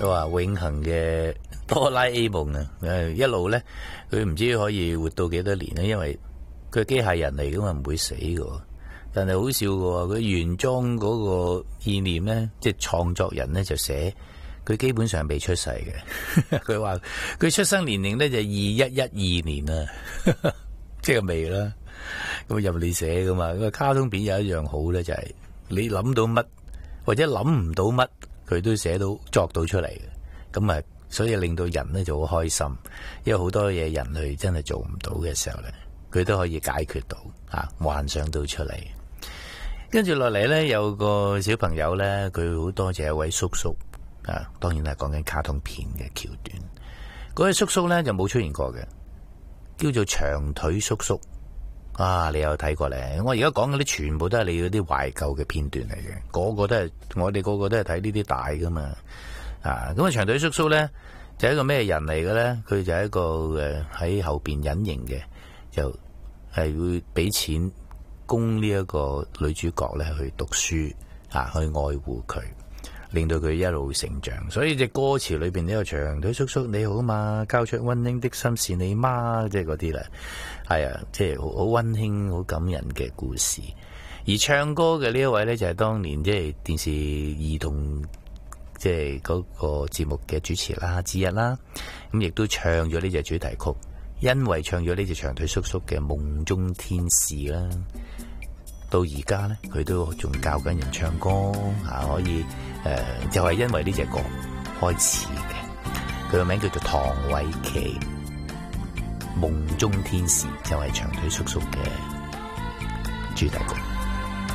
話永恆嘅哆啦 A 夢啊，一路咧佢唔知可以活到幾多年咧，因為佢係機械人嚟噶嘛，唔會死噶。但係好笑嘅，佢原裝嗰個意念咧，即係創作人咧就寫佢基本上未出世嘅。佢話佢出生年齡咧就2112年啦，即係未啦。咁入你寫噶嘛？個卡通片有一樣好咧，就係你諗到乜或者諗唔到乜，佢都寫到作到出嚟嘅。咁啊，所以令到人咧就好開心，因為好多嘢人類真係做唔到嘅時候咧，佢都可以解決到啊，幻想到出嚟。跟住落嚟咧，有個小朋友咧，佢好多謝一位叔叔啊，當然係講緊卡通片嘅橋段。嗰位叔叔咧就冇出現過嘅，叫做長腿叔叔。啊！你有睇過咧？我而家講嗰啲全部都係你嗰啲懷舊嘅片段嚟嘅，個個都係我哋個個都係睇呢啲大噶嘛。啊！咁啊，長腿叔叔咧就係一個咩人嚟嘅咧？佢就係一個喺後邊隱形嘅，就係會俾錢供呢一個女主角咧去讀書啊，去愛護佢，令到佢一路成長。所以隻歌詞裏邊呢個長腿叔叔你好嘛，交出溫馨的心是你媽，即係嗰啲啦。係啊，即係好溫馨、好感人嘅故事。而唱歌嘅呢一位呢，就係當年即係電視兒童即係嗰個節目嘅主持啦之一啦。咁亦都唱咗呢隻主題曲，因為唱咗呢隻長腿叔叔嘅《夢中天使》啦。到而家呢，佢都仲教緊人唱歌啊，可以就係因為呢隻歌開始嘅。佢個名叫做唐偉琪。夢中天使就係長腿叔叔嘅主題曲。